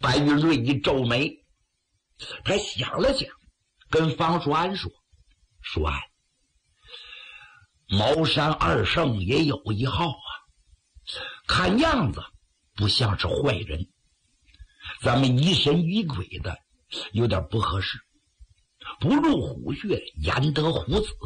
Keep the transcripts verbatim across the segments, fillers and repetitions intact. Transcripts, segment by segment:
白云瑞一皱眉，他想了想，跟方叔安说：“叔安，茅山二圣也有一号啊，看样子不像是坏人，咱们疑神疑鬼的，有点不合适。不入虎穴，焉得虎子？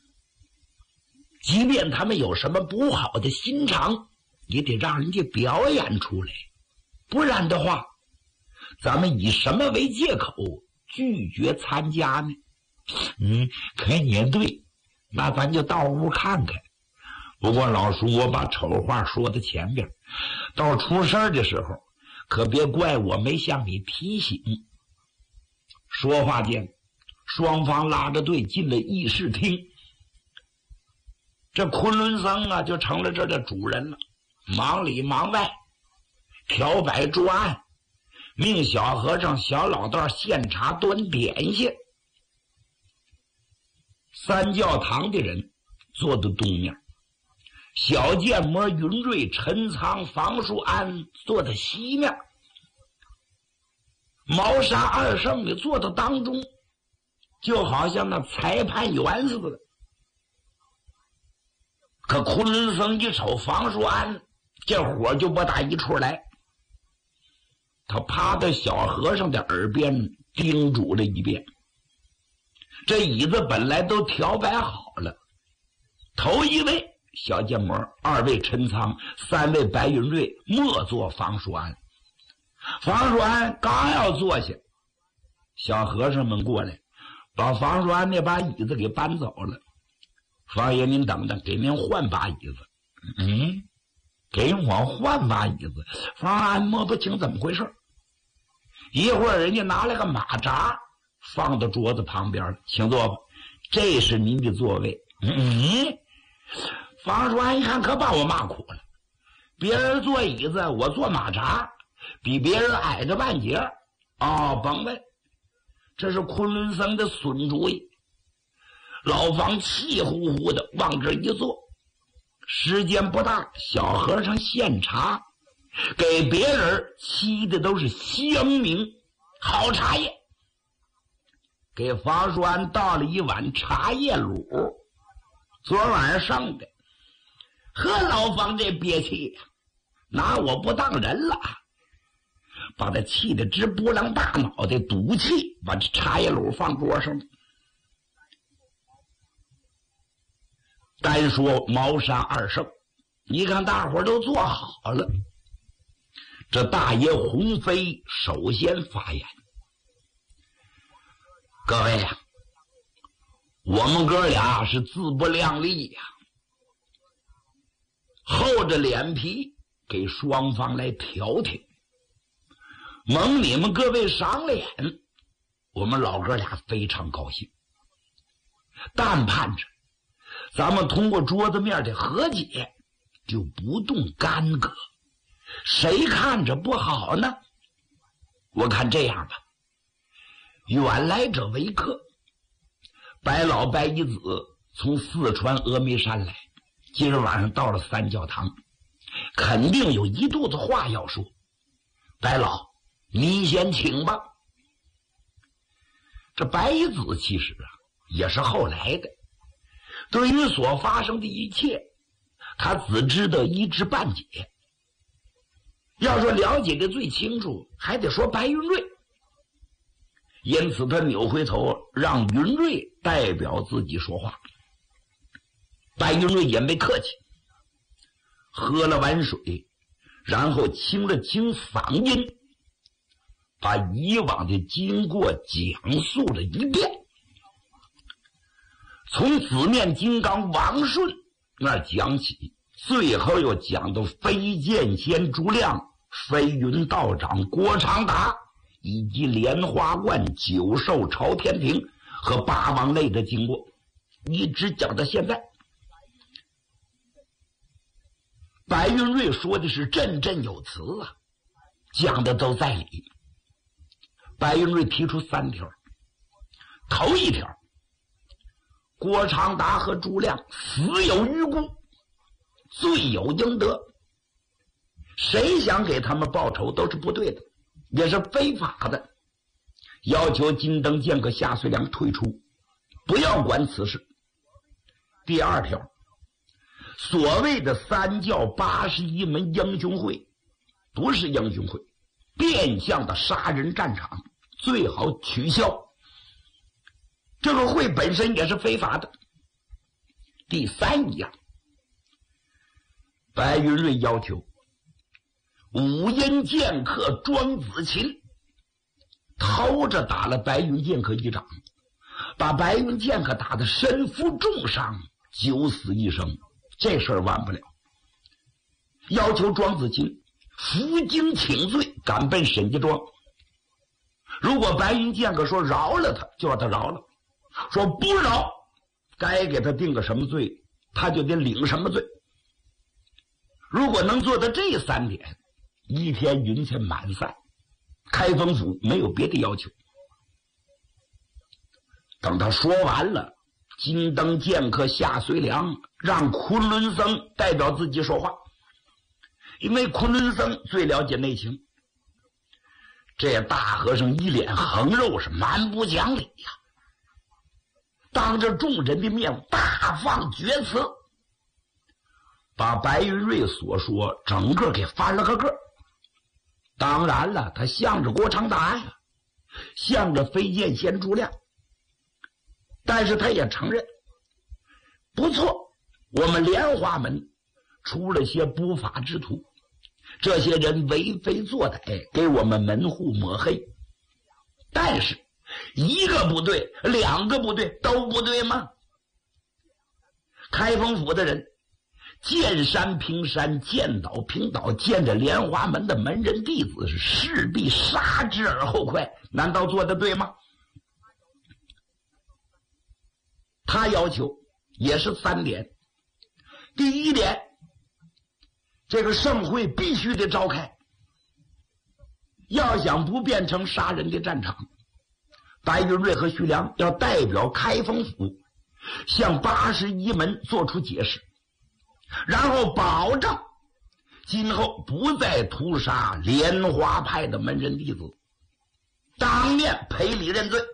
即便他们有什么不好的心肠，也得让人家表演出来，不然的话，咱们以什么为借口拒绝参加呢？”嗯，可你也对，那咱就到屋看看。不过老叔，我把丑话说到前边，到出事儿的时候，可别怪我没向你提醒。说话间，双方拉着队进了议事厅。这昆仑僧啊，就成了这的主人了，忙里忙外，调摆桌案，命小和尚、小老道献茶端点心。三教堂的人坐在东面，小剑魔云瑞、陈仓、房叔安坐在西面，茅山二圣的坐到当中，就好像那裁判员似的。可昆仑僧一瞅房叔安，这火就不打一处来，他趴在小和尚的耳边叮嘱了一遍。这椅子本来都调摆好了，头一位小剑魔，二位陈仓，三位白云瑞，末座房叔安。房叔安刚要坐下，小和尚们过来把房叔安那把椅子给搬走了。房爷您等等，给您换把椅子。嗯，给我换把椅子。房安摸不清怎么回事，一会儿人家拿了个马扎放到桌子旁边了，请坐吧，这是您的座位。嗯，房叔安一看，可把我骂苦了。别人坐椅子，我坐马扎，比别人矮着半截。哦，甭问，这是昆仑僧的损主意。老房气呼呼的往这一坐，时间不大，小和尚献茶，给别人沏的都是香茗好茶叶，给房叔安倒了一碗茶叶卤，昨晚上剩的。和老房这憋气呀，拿我不当人了，把他气得直拨浪大脑袋，赌气把这茶叶卤放桌上。单说茅山二圣，你看大伙都坐好了，这大爷洪飞首先发言：“各位呀、啊，我们哥俩是自不量力呀、啊，厚着脸皮给双方来调停，蒙你们各位赏脸，我们老哥俩非常高兴，但盼着咱们通过桌子面的和解，就不动干戈，谁看着不好呢？我看这样吧，远来者为客，白老白一子从四川峨眉山来，今儿晚上到了三教堂，肯定有一肚子话要说。白老，您先请吧。这白一子其实啊也是后来的，对于所发生的一切，他只知道一知半解。要说了解的最清楚，还得说白云瑞。因此他扭回头让云瑞代表自己说话。白云瑞也没客气，喝了碗水，然后清了清嗓音，把以往的经过讲述了一遍。从紫面金刚王顺那儿讲起，最后又讲到飞剑仙朱亮、飞云道长郭长达以及莲花观九兽朝天庭和八王类的经过，一直讲到现在。白云瑞说的是振振有词啊，讲的都在理。白云瑞提出三条，头一条，郭长达和朱亮死有余辜，罪有应得，谁想给他们报仇都是不对的。 也是非法的，要求金灯剑客夏遂良退出，不要管此事。第二条，所谓的三教八十一门英雄会不是英雄会，变相的杀人战场，最好取消。这个会本身也是非法的。第三样，白云瑞要求五阴剑客庄子琴掏着打了白云剑客一掌，把白云剑客打得身负重伤，九死一生。这事儿完不了，要求庄子琴负荆请罪，赶奔沈家庄。如果白云剑客说饶了他，就让他饶了；说不饶，该给他定个什么罪，他就得领什么罪。如果能做到这三点，一天云彩满散，开封府没有别的要求。等他说完了，金灯剑客夏遂良让昆仑僧代表自己说话，因为昆仑僧最了解内情。这大和尚一脸横肉，是蛮不讲理呀，当着众人的面大放厥词，把白云瑞所说整个给翻了个个。当然了，他向着郭长达呀，向着飞剑仙诸亮，但是他也承认，不错，我们莲花门出了些不法之徒，这些人为非作歹，给我们门户抹黑。但是一个不对，两个不对，都不对吗？开封府的人见山平山，见岛平岛，见着莲花门的门人弟子是势必杀之而后快，难道做得对吗？他要求也是三点。第一点，这个盛会必须得召开，要想不变成杀人的战场，白云瑞和徐良要代表开封府向八十一门做出解释，然后保证今后不再屠杀莲花派的门人弟子，当面赔礼认罪。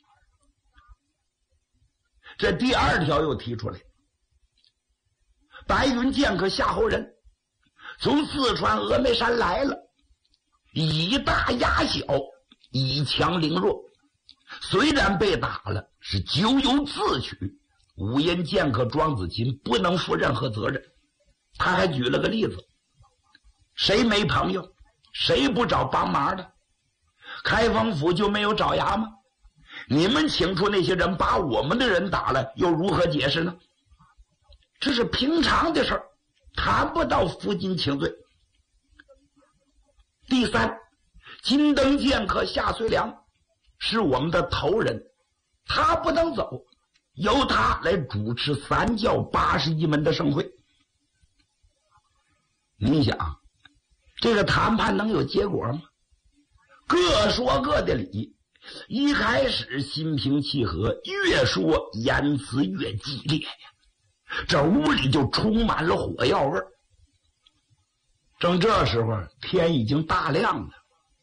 这第二条又提出来，白云剑客夏侯仁从四川峨眉山来了，以大压小，以强凌弱，虽然被打了，是咎由自取，五阴剑客庄子琴不能负任何责任。他还举了个例子，谁没朋友，谁不找帮忙的？开封府就没有爪牙吗？你们请出那些人把我们的人打了，又如何解释呢？这是平常的事儿，谈不到负荆请罪。第三，金灯剑客夏遂良是我们的头人，他不能走，由他来主持三教八十一门的盛会。你想，这个谈判能有结果吗？各说各的理，一开始心平气和，越说言辞越激烈呀，这屋里就充满了火药味儿。正这时候，天已经大亮了。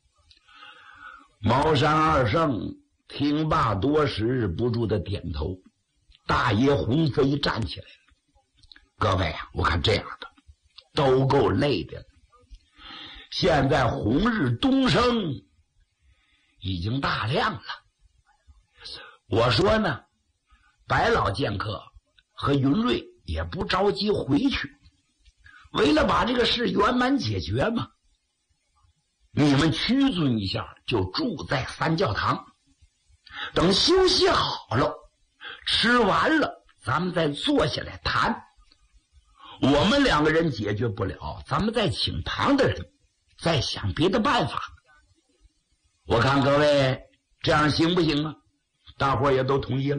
茅山二圣听罢多时，不住的点头。大爷洪飞站起来了：“各位啊，我看这样的都够累的了。现在红日东升，已经大亮了。我说呢，白老剑客和云瑞也不着急回去，为了把这个事圆满解决嘛，你们屈尊一下，就住在三教堂，等休息好了，吃完了，咱们再坐下来谈。我们两个人解决不了，咱们再请旁的人，再想别的办法。我看各位这样行不行啊？大伙也都同意了。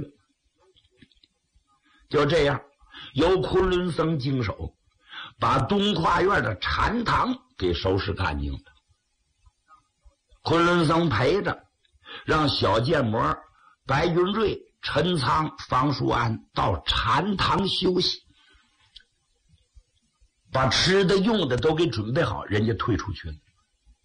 就这样，由昆仑僧经手，把东跨院的禅堂给收拾干净了。昆仑僧陪着，让小剑魔白云瑞、陈仓、方叔安到禅堂休息，把吃的用的都给准备好，人家退出去了。